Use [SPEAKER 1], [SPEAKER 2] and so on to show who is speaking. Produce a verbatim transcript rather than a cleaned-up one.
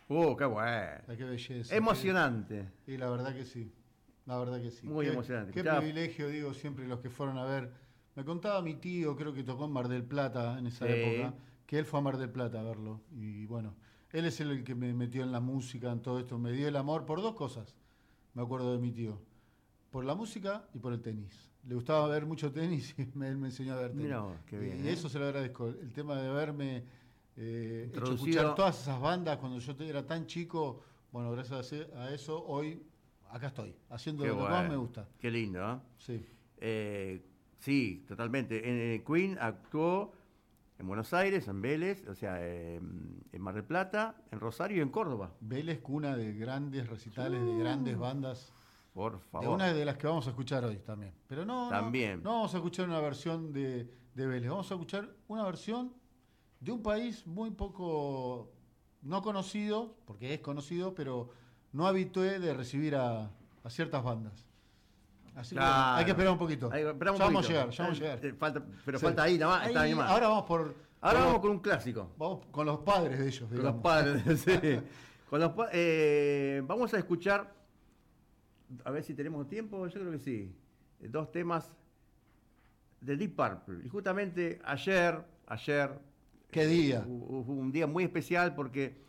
[SPEAKER 1] Uh, qué bueno.
[SPEAKER 2] Qué belleza.
[SPEAKER 1] Emocionante.
[SPEAKER 2] Qué, y la verdad que sí. La verdad que sí.
[SPEAKER 1] Muy
[SPEAKER 2] qué,
[SPEAKER 1] emocionante.
[SPEAKER 2] Qué
[SPEAKER 1] Escuchaba...
[SPEAKER 2] privilegio, digo, siempre los que fueron a ver. Me contaba mi tío, creo que tocó en Mar del Plata en esa época,
[SPEAKER 1] Sí.
[SPEAKER 2] que él fue a Mar del Plata a verlo. Y bueno, él es el que me metió en la música, en todo esto. Me dio el amor por dos cosas, me acuerdo de mi tío. Por la música y por el tenis. Le gustaba ver mucho tenis y me, él me enseñó a ver tenis.
[SPEAKER 1] Mirá vos, qué bien,
[SPEAKER 2] Y
[SPEAKER 1] ¿eh?
[SPEAKER 2] eso se lo agradezco. El tema de haberme eh, hecho escuchar
[SPEAKER 1] Introducido.
[SPEAKER 2] todas esas bandas cuando yo era tan chico. Bueno, gracias a eso, hoy acá estoy, haciendo
[SPEAKER 1] Qué
[SPEAKER 2] lo que más me
[SPEAKER 1] bueno.
[SPEAKER 2] gusta.
[SPEAKER 1] Qué lindo, ¿eh?
[SPEAKER 2] Sí.
[SPEAKER 1] Eh, sí, totalmente. En, en Queen actuó en Buenos Aires, en Vélez, o sea, eh, en Mar del Plata, en Rosario y en Córdoba.
[SPEAKER 2] Vélez, cuna de grandes recitales, de grandes
[SPEAKER 1] Sí.
[SPEAKER 2] bandas.
[SPEAKER 1] Por
[SPEAKER 2] De
[SPEAKER 1] favor.
[SPEAKER 2] una de las que vamos a escuchar hoy también. Pero no, no,
[SPEAKER 1] También.
[SPEAKER 2] no vamos a escuchar una versión de, de Vélez. Vamos a escuchar una versión de un país muy poco, no conocido, porque es conocido, pero no habitué de recibir a, a ciertas bandas. Así que bueno, hay que
[SPEAKER 1] Claro.
[SPEAKER 2] esperar un poquito.
[SPEAKER 1] Ahí, esperamos
[SPEAKER 2] Ya
[SPEAKER 1] un
[SPEAKER 2] vamos a
[SPEAKER 1] poquito.
[SPEAKER 2] llegar, ya vamos a llegar.
[SPEAKER 1] Eh, falta, pero
[SPEAKER 2] Sí.
[SPEAKER 1] falta ahí nada más.
[SPEAKER 2] Ahí,
[SPEAKER 1] Está ahí más.
[SPEAKER 2] ahora vamos por,
[SPEAKER 1] Ahora
[SPEAKER 2] por
[SPEAKER 1] vamos
[SPEAKER 2] los,
[SPEAKER 1] con un clásico.
[SPEAKER 2] vamos con los padres de ellos,
[SPEAKER 1] Con
[SPEAKER 2] digamos.
[SPEAKER 1] los padres, sí. Con los pa- eh, vamos a escuchar, a ver si tenemos tiempo, yo creo que sí. Dos temas de Deep Purple. Y justamente ayer, ayer,
[SPEAKER 2] ¿Qué día?
[SPEAKER 1] hu- fue un día muy especial porque